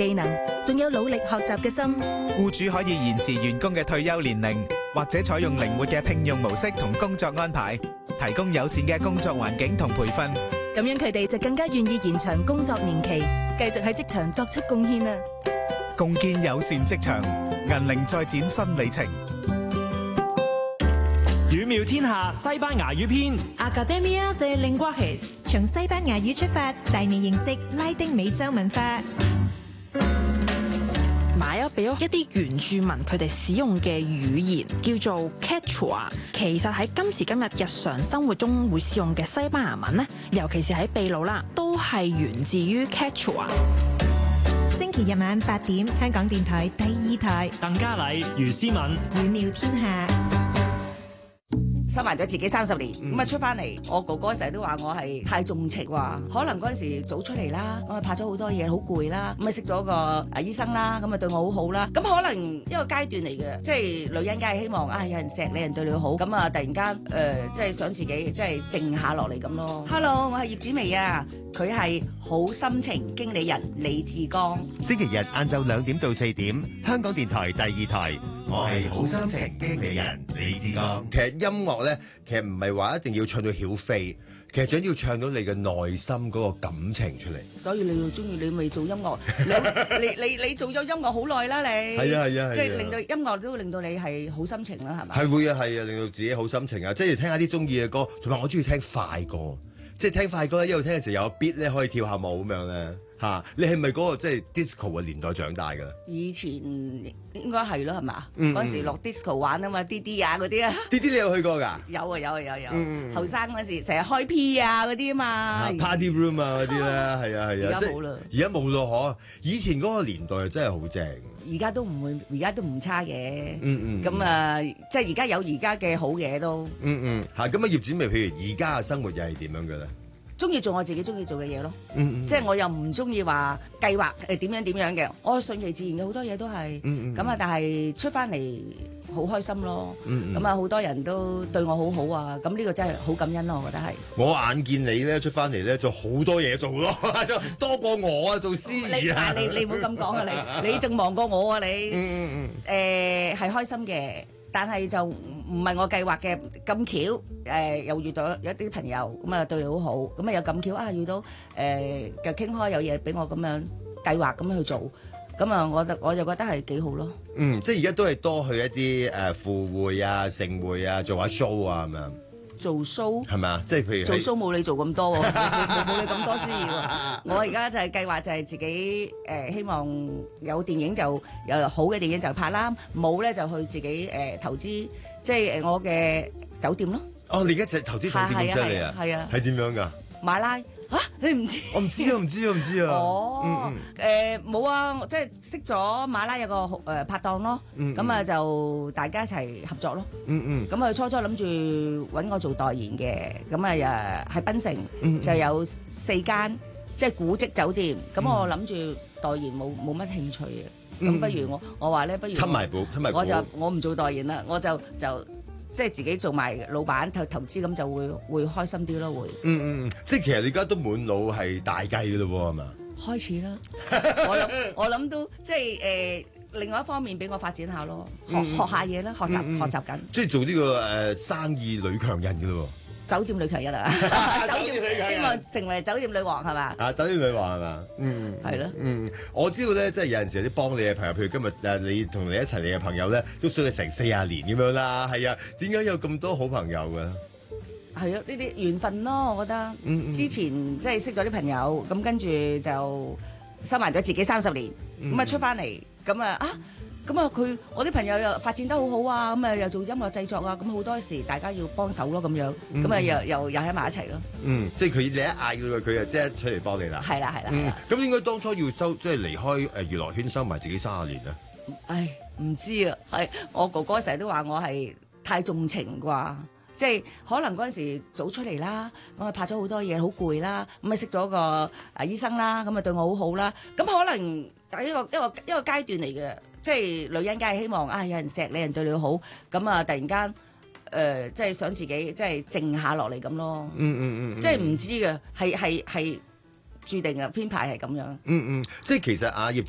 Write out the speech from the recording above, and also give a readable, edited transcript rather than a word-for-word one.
技能，仲有努力學習嘅心。 僱主可以延遲員工嘅退休年齡，或者採用靈活嘅聘用模式同工作安排，提供友善嘅工作環境同培訓。 咁樣佢哋就更加願意延長工作年期，繼續喺職場作出貢獻啊！ 共建友善職場，銀齡再展新里程。 語妙天下西班牙語篇 Academia de Lenguajes 從西班牙語出發，帶你認識拉丁美洲文化。 買咗俾咗一啲原住民佢哋使用嘅語言叫做 Quechua， 其實喺今時今日日常生活中會使用嘅西班牙文呢，尤其是喺秘魯啦，都係源自於 Quechua。 星期日晚8點，香港電台第2台， 鄧嘉麗、余思敏， 語妙天下。 收埋咗自己30年，咁啊出翻嚟，我哥哥成日都話我係太重情話，可能嗰陣時早出嚟啦，我拍咗好多嘢，好攰啦，咁啊識咗個醫生啦，咁啊對我好好啦，咁可能一個階段嚟嘅，即係女人梗係希望有人錫你，人對你好，咁啊突然間即係想自己即係靜下落嚟咁咯。Hello， 我係葉子薇啊，佢係好心情經理人李志剛。 星期日晏晝2點到4點，香港電台第2台。我係好心情經理人李志剛。 其實音樂咧，其實唔係話一定要唱到曉飛，其實最緊要唱到你嘅內心嗰個感情出嚟。 所以你要中意，你咪做音樂。你做咗音樂好耐啦，你係啊， 即係令到音樂都令到你係好心情啦，係咪？ 係會啊，係啊，令到自己好心情啊！即係聽下啲中意嘅歌，同埋我中意聽快歌，即係聽快歌咧，一路聽嘅時候有個 beat 咧，可以跳下舞咁樣咧。嚇！你係咪嗰個即係 disco 嘅年代長大㗎？ 以前應該係咯，係嘛？嗰陣時落 disco 玩啊嘛，DD 啊嗰啲啊。 DD 你有去過㗎？ 有啊有啊有有。後生嗰時成日開 P 啊嗰啲啊嘛。 Party room 啊嗰啲咧，係啊係啊。 而家冇啦。 而家冇咯嗬！以前嗰個年代真係好正。 而家都唔會，而家都唔差嘅。咁啊，即係而家有而家嘅好嘢都。 嚇！咁啊葉子薇，譬如而家嘅生活又係點樣嘅咧？ 中意做我自己中意做嘅嘢咯，即係我又唔中意話計劃點樣嘅，我順其自然嘅好多嘢都係，咁啊但係出翻嚟好開心咯，咁啊好多人都對我好好啊，咁呢個真係好感恩咯，我覺得係。 我眼見你咧出翻嚟咧就好多嘢做咯，多過我啊做司儀啊！ 你唔好咁講啊你仲忙過我啊你，係開心嘅。但係就唔係我計劃嘅咁巧，又遇到一啲朋友咁啊對你好好，咁啊又咁巧啊遇到就傾開有嘢俾我咁樣計劃咁樣去做，咁啊我就覺得係幾好咯。 即係而家都係多去一啲赴會啊、盛會啊，做下 show 啊咁樣。 做 show 係咪啊？即係譬如做 show 冇你做咁多喎，冇你咁多司儀喎。我而家就係計劃就係自己希望有電影就有好嘅電影就拍啦，冇咧就去自己投資，即係我嘅酒店咯。 哦，你而家就投資酒店咁犀利啊？ 係啊， 係點樣㗎？ 馬拉嚇你唔知？ 我唔知啊。 哦，冇啊，即係識咗馬拉有個拍檔咯，咁啊就大家一齊合作咯。咁啊初諗住揾我做代言嘅，咁啊喺檳城就有4間即係古蹟酒店，咁我諗住代言冇乜興趣嘅，咁不如我話咧，不如親埋寶， 我唔做代言啦，我就即係自己做埋老闆投資，咁就會開心啲咯，會。 即係其實你而家都滿腦係大計㗎咯喎，係嘛？ 開始啦，我諗都即係另外一方面俾我發展下咯，學下嘢啦，學習緊。 即係做呢個生意女強人㗎咯喎。 酒店女強人啊！希望成為酒店女王係嘛？ 酒店女王係嘛？ 係咯。 我知道咧，即係有陣時有啲幫你嘅朋友，譬如今日你同你一齊嚟嘅朋友咧，都識咗成40年咁樣啦。係啊，點解有咁多好朋友嘅？ 係啊，呢啲緣分咯，我覺得。之前即係識咗啲朋友，咁跟住就收埋咗自己30年，咁啊出翻嚟，咁啊我啲朋友又發展得好好啊，咁啊又做音樂製作啊，咁好多時大家要幫手咯，咁樣，咁啊又喺埋一齊咯。 即係佢你一嗌佢就即刻出嚟幫你啦。 係啦。 咁應該當初要即係離開娛樂圈收埋自己30年咧？ 唉，唔知啊，係我哥哥成日都話我係太重情啩。即係可能嗰陣時早出嚟啦，我係拍咗好多嘢，好攰啦，咁啊識咗個醫生啦，咁啊對我好好啦，咁可能係一個階段嚟嘅，即係女人梗係希望有人錫你，人對你好，咁啊突然間即係想自己即係靜下落嚟咁咯，即係唔知嘅，係注定嘅編排係咁樣。 即係其實葉子